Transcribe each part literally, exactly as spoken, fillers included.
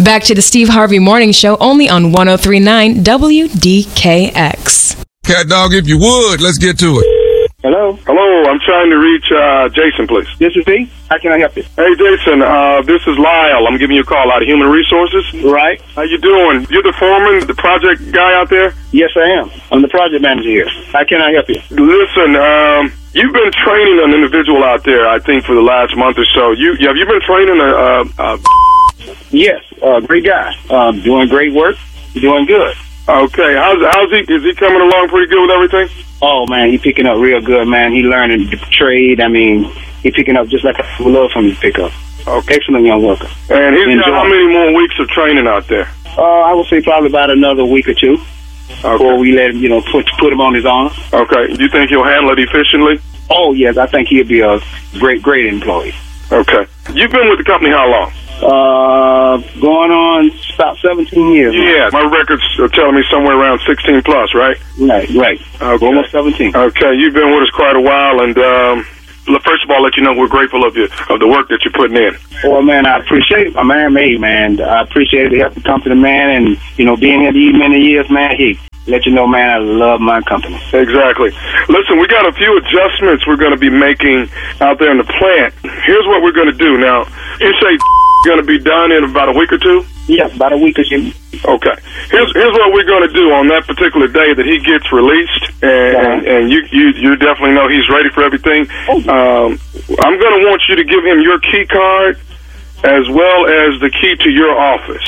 Back to the Steve Harvey Morning Show, only on one oh three point nine W D K X. Cat Dog, if you would, let's get to it. Hello? Hello, I'm trying to reach uh, Jason, please. This is he. How can I help you? Hey, Jason, uh, this is Lyle. I'm giving you a call out of Human Resources. Right. How you doing? You're the foreman, the project guy out there? Yes, I am. I'm the project manager here. How can I help you? Listen, um, you've been training an individual out there, I think, for the last month or so. You Have you been training a... a, a Yes, uh, great guy. Um, doing great work. Doing good. Okay, how's how's he? Is he coming along pretty good with everything? Oh man, he picking up real good, man. He learning the trade. I mean, he picking up just like I would love for him to pick up. Okay, excellent young worker. And he's Enjoy. got how many more weeks of training out there? Uh, I would say probably about another week or two okay. before we let him, you know, put put him on his own. Okay, you think he'll handle it efficiently? Oh yes, I think he'll be a great great employee. Okay, you've been with the company how long? Uh, going on about seventeen years. Yeah, my records are telling me somewhere around sixteen plus, right? Right, right. Okay. Almost seventeen. Okay, you've been with us quite a while, and um, first of all, let you know we're grateful of you of the work that you're putting in. Well, man, I appreciate it. My man made, man. I appreciate the help the company, man, and you know, being here these many years, man. He let you know, man, I love my company. Exactly. Listen, we got a few adjustments we're going to be making out there in the plant. Here's what we're going to do now. You say going to be done in about a week or two? Yeah, about a week or two. Okay. Here's here's what we're going to do on that particular day that he gets released, and uh-huh. and you, you you definitely know he's ready for everything. Oh. Um, I'm going to want you to give him your key card as well as the key to your office.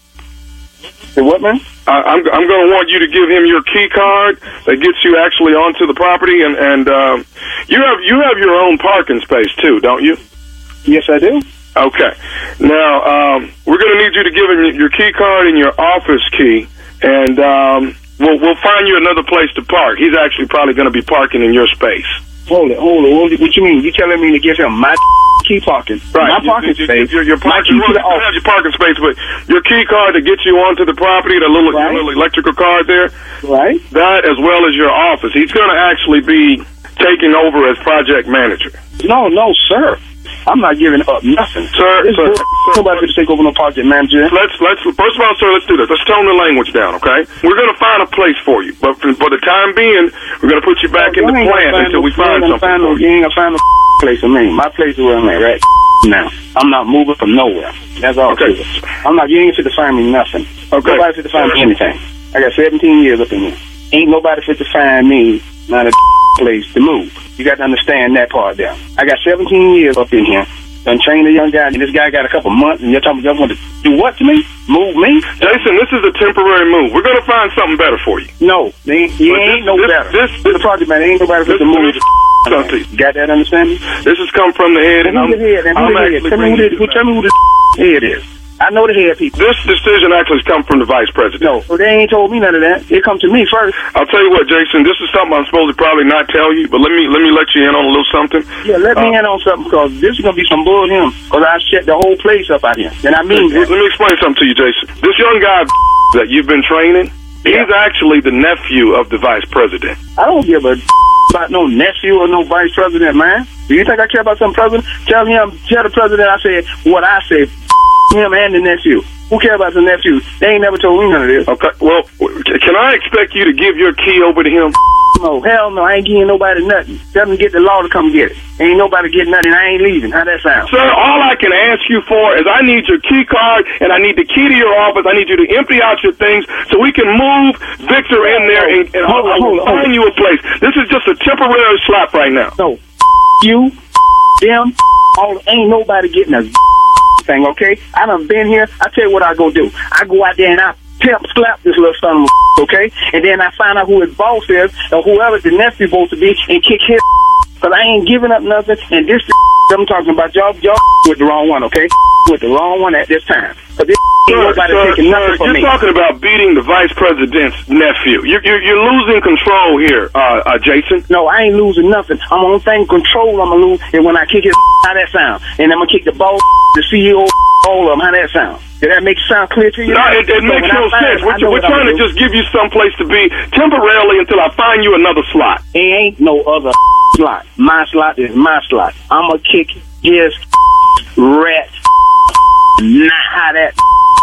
Say what, man? I, I'm I'm going to want you to give him your key card that gets you actually onto the property, and and um, you have you have your own parking space too, don't you? Yes, I do. Okay. Now, um, we're going to need you to give him your key card and your office key, and um, we'll, we'll find you another place to park. He's actually probably going to be parking in your space. Hold it, hold it, hold it. What you mean? You telling me to give him my key parking? Right. My parking you, space. Your, your parking, my key to the you have your parking space, but your key card to get you onto the property, the little, right. your little electrical card there, right? That as well as your office. He's going to actually be taking over as project manager. No, no, sir. I'm not giving up nothing. Sir, this sir, sir nobody to take over no project manager. Let's, let's, first of all, sir, let's do this. Let's tone the language down, okay? We're going to find a place for you, but for, for the time being, we're going to put you back in the plant until we find something find for no, you. You ain't gonna find no place for me. My place is where I'm at right now. I'm not moving from nowhere. That's all. Okay. I'm not, you ain't fit to find me nothing. Okay. Nobody fit to find me anything. I got seventeen years up in here. Ain't nobody fit to find me not a place to move. You got to understand that part there. I got seventeen years up in here. Done trained a young guy, and this guy got a couple months, and you're talking about you want to do what to me? Move me? Jason, this is a temporary move. We're going to find something better for you. No, they ain't, you But ain't this- no this- better. this- This the project, man. Ain't nobody fit to move. Something. Got that understanding? This has come from the head, and I'm, Who's the head? And I'm who the head? actually Tell me who, bringing the, you who, tell me who the head is. I know the head people. This decision actually has come from the vice president. No, well, they ain't told me none of that. It come to me first. I'll tell you what, Jason, this is something I'm supposed to probably not tell you, but let me let me let you in on a little something. Yeah, let me Uh, in on something, because this is going to be some bull him, because I shut the whole place up out here. And I mean Let that. me explain something to you, Jason. This young guy that you've been training, Yeah. he's actually the nephew of the vice president. I don't give a about no nephew or no vice president, man. Do you think I care about some president? Tell him, tell the president I said what I said. Him and the nephew. Who care about the nephew? They ain't never told me none of this. Okay, well, can I expect you to give your key over to him? No, hell no, I ain't giving nobody nothing. Tell them to get the law to come get it. Ain't nobody getting nothing. I ain't leaving. How that sound? Sir, all I can ask you for is I need your key card, and I need the key to your office. I need you to empty out your things so we can move Victor in there and, and Hold on, hold on, hold find on. you a place. This is just a temporary slap right now. No, you, them, all ain't nobody getting a thing, okay? I done been here. I tell you what I go do. I go out there and I pimp slap this little son of a okay? And then I find out who his boss is or whoever the nephew supposed to be and kick his because I ain't giving up nothing. And this I'm talking about, y'all, y'all with the wrong one, okay? With the wrong one at this time. Because this ain't Sir, nobody sir, taking nothing sir, from you're me. You're talking about beating the vice president's nephew. You're, you're, you're losing control here, uh, uh, Jason. No, I ain't losing nothing. I'm on thing control I'm going to lose. And when I kick his how that sound? And I'm going to kick the boss, the C E O, all of them. How that sound? Did that make sound clear to you? No, it, it So makes when no I find- sense. We're, I know we're what trying I'm to gonna just give you some place to be temporarily until I find you another slot. do. It ain't no other slot. My slot is my slot. I'm going to kick his rat. Not how that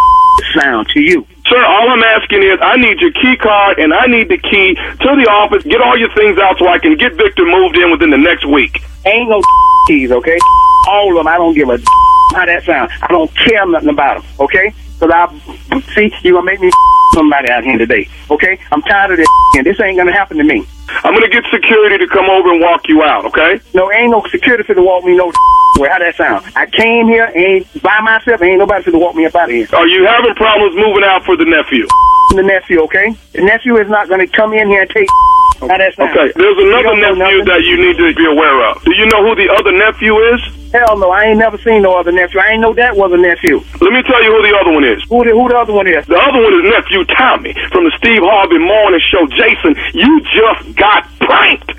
sound to you? Sir, all I'm asking is I need your key card and I need the key to the office. Get all your things out so I can get Victor moved in within the next week. Ain't no keys, okay? All of them, I don't give a how that sound. I don't care nothing about them, okay? Because I, see, you're going to make me somebody out here today, okay? I'm tired of this, and this ain't going to happen to me. I'm going to get security to come over and walk you out, okay? No, ain't no security to walk me no way. How that sound? I came here ain't by myself. Ain't nobody to walk me up out of here. Are you having problems moving out for the nephew? The nephew, okay? The nephew is not going to come in here and take how that sound. Okay, there's another nephew that you need to be aware of. Do you know who the other nephew is? Hell no, I ain't never seen no other nephew. I ain't know that was a nephew. Let me tell you who the other one is. Who the, who the other one is? The other one is nephew Tommy from the Steve Harvey Morning Show. Jason, you just got pranked.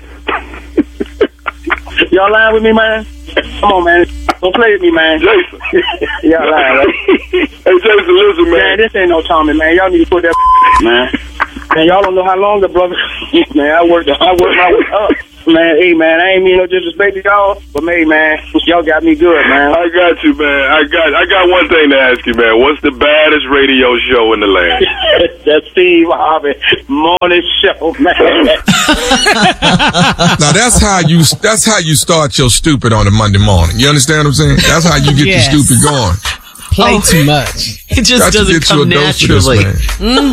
Y'all lying with me, man? Come on, man. Don't play with me, man. Jason. Y'all lying, right? Hey, Jason, listen, man. Man, this ain't no Tommy, man. Y'all need to put that man. Man, y'all don't know how long the brother... man, I worked I worked my way up. Man, hey, man, I ain't mean no disrespect to y'all, but, hey, man, y'all got me good, man. I got you, man. I got I got one thing to ask you, man. What's the baddest radio show in the land? That's Steve Harvey Morning Show, man. Now, that's how you that's how you start your stupid on a Monday morning. You understand what I'm saying? That's how you get Yes. your stupid going. Play too much. It just Got to doesn't get you come a dose of this, naturally. man. Mm.